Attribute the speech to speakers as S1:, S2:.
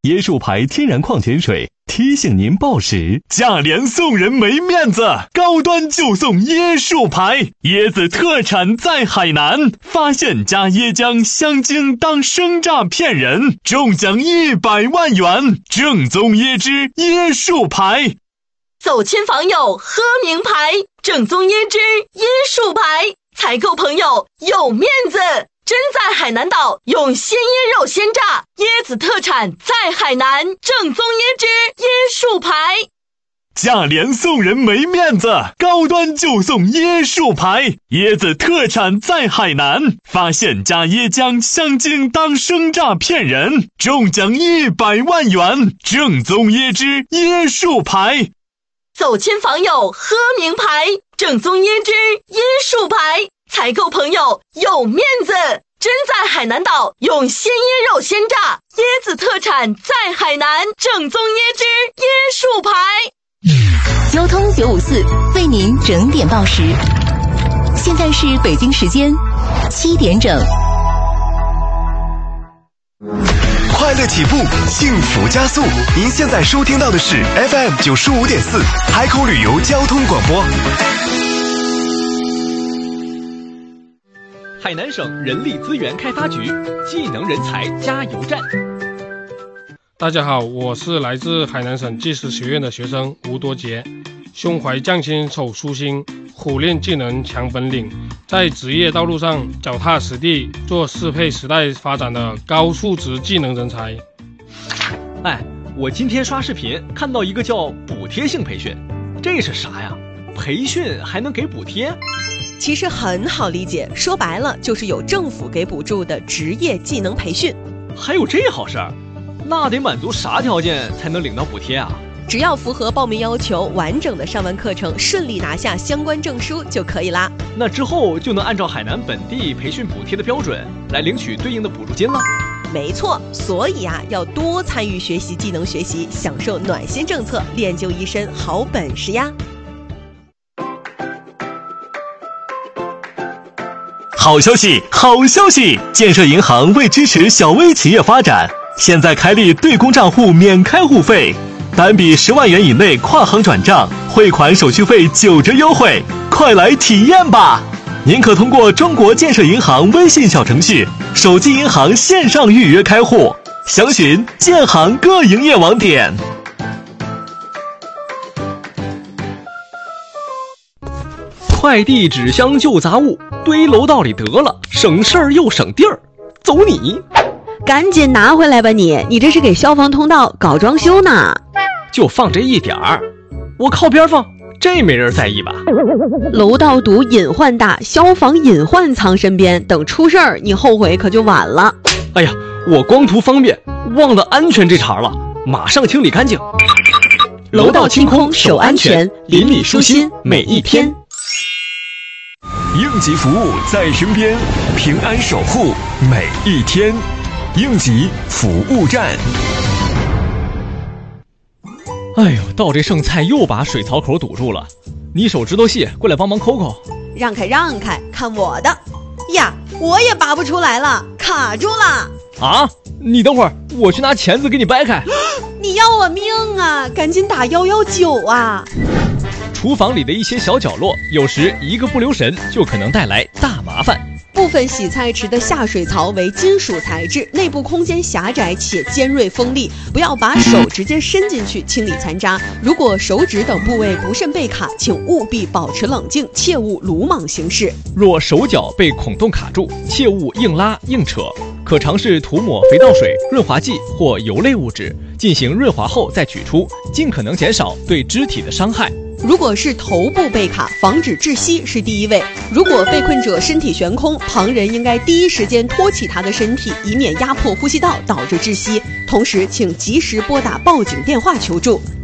S1: 椰树牌天然矿泉水提醒您报时，价廉送人没面子，高端就送椰树牌，椰子特产在海南，发现加椰浆香精当生榨骗人，中奖100万元，正宗椰汁椰树牌。
S2: 走亲访友喝名牌，正宗椰汁椰树牌，采购朋友有面子。真在海南岛用鲜椰肉鲜榨，椰子特产在海南，正宗椰汁椰树牌。
S1: 价廉送人没面子，高端就送椰树牌，椰子特产在海南，发现加椰浆香精当生榨骗人，中奖100万元，正宗椰汁椰树牌。
S2: 走亲访友喝名牌，正宗椰汁椰树牌，采购朋友有面子。真在海南岛用鲜椰肉鲜榨，椰子特产在海南，正宗椰汁椰树牌。
S3: 交通954为您整点报时，现在是北京时间7点整。
S4: 快乐起步，幸福加速。您现在收听到的是 FM 95.4海口旅游交通广播。
S5: 海南省人力资源开发局技能人才加油站。
S6: 大家好，我是来自海南省技师学院的学生吴多杰，胸怀匠心手舒心，苦练技能强本领，在职业道路上脚踏实地，做适配时代发展的高素质技能人才。
S5: 哎，我今天刷视频看到一个叫补贴性培训，这是啥呀？培训还能给补贴？
S7: 其实很好理解，说白了就是有政府给补助的职业技能培训。
S5: 还有这好事儿？那得满足啥条件才能领到补贴啊？
S7: 只要符合报名要求，完整的上完课程，顺利拿下相关证书就可以啦。
S5: 那之后就能按照海南本地培训补贴的标准来领取对应的补助金了。
S7: 没错，所以要多参与学习技能学习，享受暖心政策，练就一身好本事呀。
S1: 好消息，好消息！建设银行为支持小微企业发展，现在开立对公账户免开户费，单笔10万元以内跨行转账，汇款手续费9折优惠，快来体验吧！您可通过中国建设银行微信小程序、手机银行线上预约开户，详询建行各营业网点。
S5: 快递纸箱旧杂物堆楼道里得了，省事儿又省地儿，走你！
S8: 赶紧拿回来吧你这是给消防通道搞装修呢。
S5: 就放这一点儿，我靠边放，这没人在意吧？
S8: 楼道堵隐患大，消防隐患藏身边，等出事儿你后悔可就晚了。
S5: 哎呀，我光图方便忘了安全这茬了，马上清理干净。
S8: 楼道清空守安全，邻里舒心每一天。
S4: 应急服务在身边，平安守护每一天。应急服务站。
S5: 哎呦，倒这剩菜又把水槽口堵住了，你手指头细，过来帮忙抠抠。
S7: 让开让开，看我的呀！我也拔不出来了，卡住了。
S5: 啊，你等会儿，我去拿钳子给你掰开。
S7: 你要我命啊，赶紧打119啊！
S5: 厨房里的一些小角落，有时一个不留神就可能带来大麻烦。
S7: 部分洗菜池的下水槽为金属材质，内部空间狭窄且尖锐锋利，不要把手直接伸进去清理残渣。如果手指等部位不慎被卡，请务必保持冷静，切勿鲁莽行事。
S5: 若手脚被孔洞卡住，切勿硬拉硬扯，可尝试涂抹肥皂水、润滑剂或油类物质，进行润滑后再取出，尽可能减少对肢体的伤害。
S7: 如果是头部被卡，防止窒息是第一位。如果被困者身体悬空，旁人应该第一时间托起他的身体，以免压迫呼吸道导致窒息。同时，请及时拨打报警电话求助。